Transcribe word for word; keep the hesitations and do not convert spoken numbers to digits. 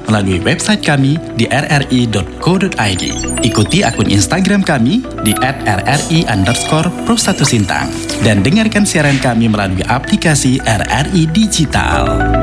melalui website kami di r r i dot co dot i d. Ikuti akun Instagram kami di at r r i underscore pro satu Sintang. Dan dengarkan siaran kami melalui aplikasi R R I Digital.